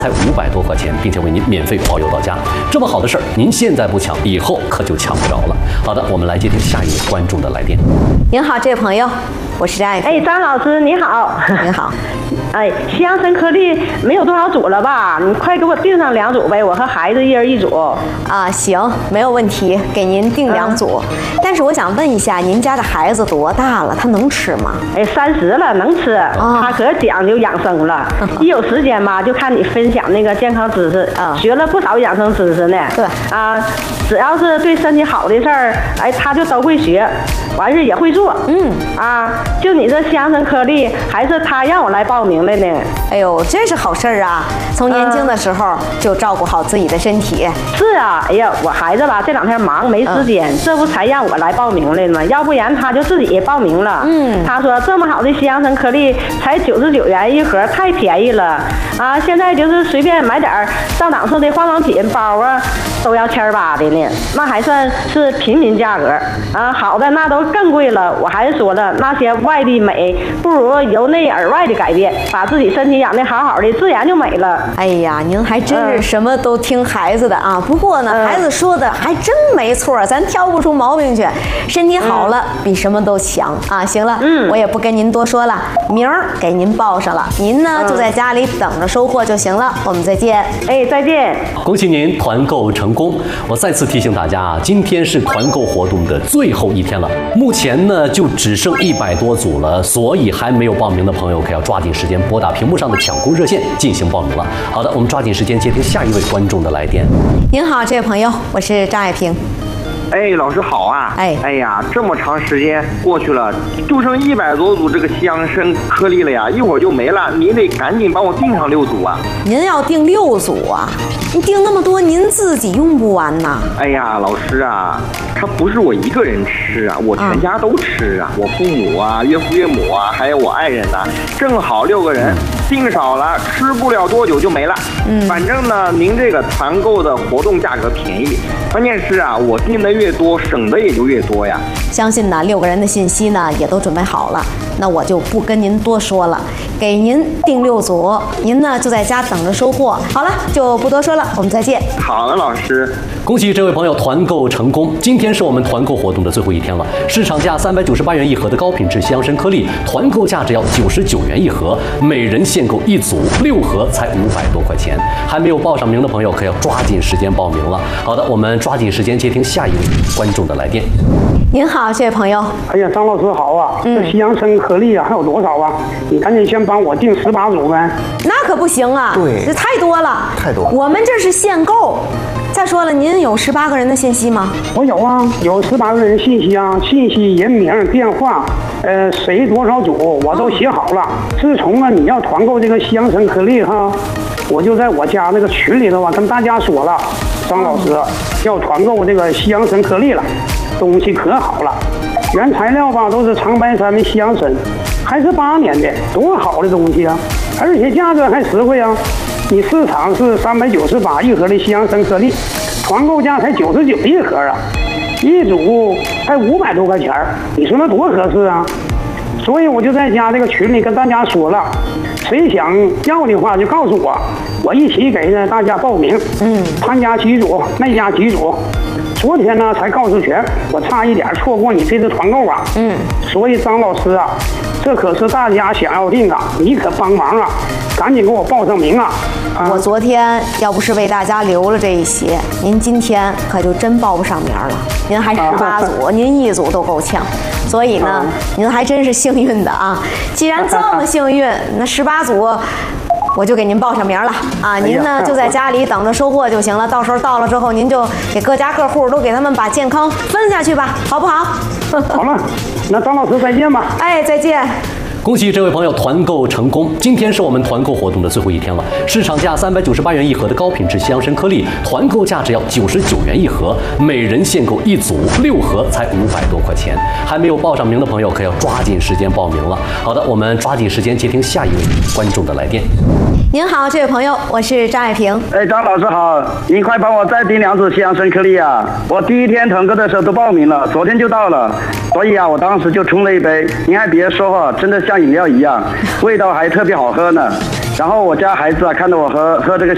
才500多块钱，并且为您免费保邮到家。这么好的事儿，您现在不抢，以后可就抢不着了。好的，我们来接听下一位观众的来电。 您好，这位朋友，我是张爱萍。 张老师你好。 您好。 西洋参颗粒没有多少组了吧？你快给我订上2组呗，我和孩子一人1组。 行，没有问题，给您订2组。但是我想问一下，您家的孩子多大了？他能吃吗 ？30了，能吃。他可讲究养生了，一有时间吧，就看你分享那个健康知识，学了不少养生知识呢。 对只要是对身体好的事儿，他就都会学，完事也会做。就你这西洋参颗粒，还是他让我来报名的呢。 哎呦，这是好事儿啊！从年轻的时候就照顾好自己的身体。 是啊，我孩子吧这2天忙没时间，这不才让我来报名来吗？要不然他就自己报名了。他说这么好的西洋参颗粒才99元1盒，太便宜了啊！现在就是随便买点上档次的化妆品包啊，都要1800的呢，那还算是平民价格啊。好的那都更贵了。我还是说了，那些外的美不如由内而外的改变，把自己身体养得好好的，自然就美了。 哎呀，您还真是什么都听孩子的啊！不过呢，孩子说的还真没错，咱挑不出毛病去。身体好了，比什么都强啊！行了，我也不跟您多说了，名儿给您报上了，您呢就在家里等着收货就行了。我们再见。 再见。 恭喜您团购成功！我再次提醒大家啊，今天是团购活动的最后一天了，目前呢就只剩100多组了，所以还没有报名的朋友可要抓紧时间拨打屏幕上的抢购热线进行报名了。好的，我们抓紧时间接听下一位观众的来电。 您好，这位朋友，我是张爱萍。 老师好啊！ 哎呀，这么长时间过去了，就剩100多组这个西洋参颗粒了呀，一会儿就没了，你得赶紧帮我订上6组啊！ 您要订6组啊？你订那么多，您自己用不完呐？ 老师啊，他不是我一个人吃啊，我全家都吃啊，我父母啊、岳父岳母啊，还有我爱人呐，正好6个人，订少了吃不了多久就没了。反正呢，您这个团购的活动价格便宜，关键是啊，我订的越多，省的也就越多呀。 相信呢，6个人的信息呢也都准备好了，那我就不跟您多说了，给您订6组，您呢就在家等着收货。好了，就不多说了，我们再见。 好了，老师。 恭喜这位朋友团购成功！今天是我们团购活动的最后一天了，市场价398元1盒的高品质西洋参颗粒，团购价只要99元1盒，每人限购1组，6盒才500多块钱。还没有报上名的朋友可要抓紧时间报名了。好的，我们抓紧时间接听下一位观众的来电。 您好，这位朋友。 张老师好啊！这西洋参颗粒啊，还有多少啊？你赶紧先帮我订18组呗。 那可不行啊！ 对， 这太多了， 太多了。 我们这是限购。再说了，您有18个人的信息吗？ 我有啊，有18个人信息啊，信息、人名、电话，谁多少组我都写好了。自从你要团购这个西洋参颗粒哈，我就在我家那个群里头跟大家说了，张老师要团购这个西洋参颗粒了，东西可好了，原材料吧都是长白山的西洋参，还是8年的，多好的东西啊！而且价格还实惠啊。你市场是3981盒的西洋参颗粒，团购价才991盒啊，一组才500多块钱，你说那多合适啊？所以我就在家这个群里跟大家说了，谁想要的话就告诉我，我一起给大家报名。参加几组，那加几组。昨天呢才告诉全，我差一点错过你这次团购啊。所以张老师啊，这可是大家想要定啊，你可帮忙啊，赶紧给我报上名啊！ 我昨天要不是为大家留了这一些，您今天可就真报不上名了。您还18组，您1组都够呛。所以呢，您还真是幸运的啊！既然这么幸运，那18组我就给您报上名了啊！您呢就在家里等着收货就行了，到时候到了之后，您就给各家各户都给他们把健康分下去吧，好不好？ 好了，那张老师再见吧。 再见。 恭喜这位朋友团购成功！今天是我们团购活动的最后一天了，市场价398元1盒的高品质西洋参颗粒，团购价只要99元1盒，每人限购1组，6盒才500多块钱。还没有报上名的朋友可要抓紧时间报名了。好的，我们抓紧时间接听下一位观众的来电。 您好，这位朋友，我是张爱萍。 张老师好，你快帮我再订2组西洋参颗粒啊！我第一天团购的时候都报名了，昨天就到了，所以啊，我当时就冲了一杯。您还别说哈，真的像饮料一样，味道还特别好喝呢。然后我家孩子啊，看到我喝这个